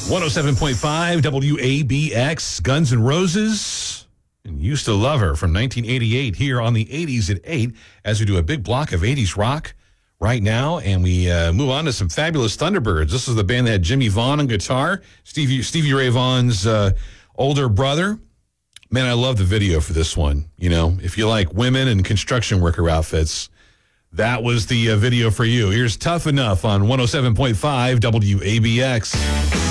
107.5 WABX, Guns N' Roses, and Used to Love Her from 1988 here on the 80s at 8 as we do a big block of 80s rock right now, and we move on to some fabulous Thunderbirds. This is the band that had Jimmy Vaughn on guitar, Stevie Ray Vaughan's older brother. Man, I love the video for this one. You know, if you like women and construction worker outfits, that was the video for you. Here's Tough Enough on 107.5 WABX.